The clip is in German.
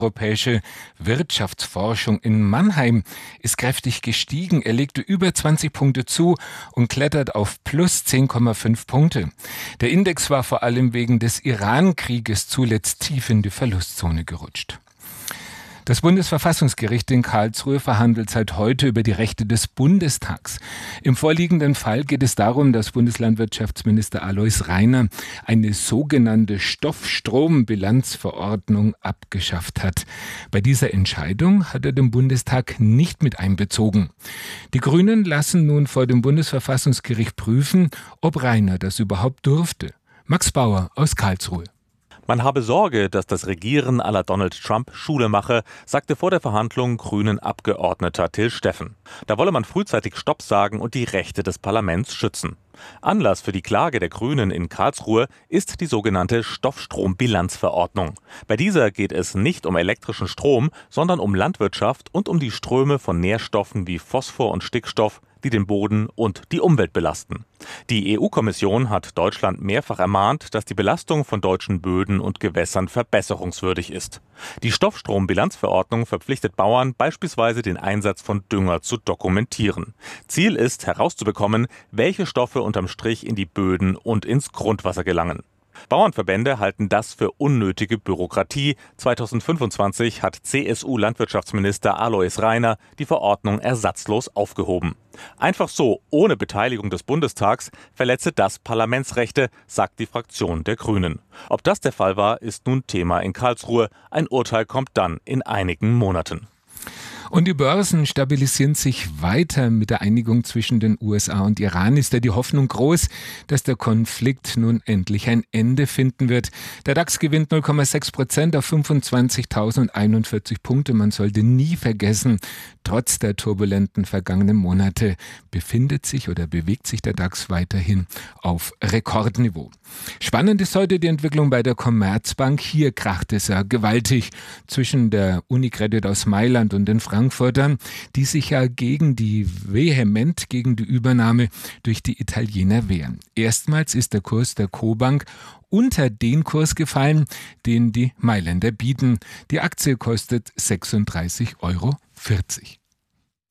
Europäische Wirtschaftsforschung in Mannheim ist kräftig gestiegen. Er legte über 20 Punkte zu und klettert auf plus 10,5 Punkte. Der Index war vor allem wegen des Iran-Krieges zuletzt tief in die Verlustzone gerutscht. Das Bundesverfassungsgericht in Karlsruhe verhandelt seit heute über die Rechte des Bundestags. Im vorliegenden Fall geht es darum, dass Bundeslandwirtschaftsminister Alois Rainer eine sogenannte Stoffstrombilanzverordnung abgeschafft hat. Bei dieser Entscheidung hat er den Bundestag nicht mit einbezogen. Die Grünen lassen nun vor dem Bundesverfassungsgericht prüfen, ob Rainer das überhaupt durfte. Max Bauer aus Karlsruhe. Man habe Sorge, dass das Regieren à la Donald Trump Schule mache, sagte vor der Verhandlung Grünen-Abgeordneter Till Steffen. Da wolle man frühzeitig Stopp sagen und die Rechte des Parlaments schützen. Anlass für die Klage der Grünen in Karlsruhe ist die sogenannte Stoffstrombilanzverordnung. Bei dieser geht es nicht um elektrischen Strom, sondern um Landwirtschaft und um die Ströme von Nährstoffen wie Phosphor und Stickstoff, die den Boden und die Umwelt belasten. Die EU-Kommission hat Deutschland mehrfach ermahnt, dass die Belastung von deutschen Böden und Gewässern verbesserungswürdig ist. Die Stoffstrombilanzverordnung verpflichtet Bauern, beispielsweise den Einsatz von Dünger zu dokumentieren. Ziel ist, herauszubekommen, welche Stoffe unterm Strich in die Böden und ins Grundwasser gelangen. Bauernverbände halten das für unnötige Bürokratie. 2025 hat CSU-Landwirtschaftsminister Alois Rainer die Verordnung ersatzlos aufgehoben. Einfach so, ohne Beteiligung des Bundestags, verletze das Parlamentsrechte, sagt die Fraktion der Grünen. Ob das der Fall war, ist nun Thema in Karlsruhe. Ein Urteil kommt dann in einigen Monaten. Und die Börsen stabilisieren sich weiter. Mit der Einigung zwischen den USA und Iran ist da die Hoffnung groß, dass der Konflikt nun endlich ein Ende finden wird. Der DAX gewinnt 0,6% auf 25.041 Punkte. Man sollte nie vergessen, trotz der turbulenten vergangenen Monate bewegt sich der DAX weiterhin auf Rekordniveau. Spannend ist heute die Entwicklung bei der Commerzbank. Hier kracht es ja gewaltig zwischen der Unicredit aus Mailand und den Frankfurtern, die sich ja vehement gegen die Übernahme durch die Italiener wehren. Erstmals ist der Kurs der Co-Bank unter den Kurs gefallen, den die Mailänder bieten. Die Aktie kostet 36,40 €.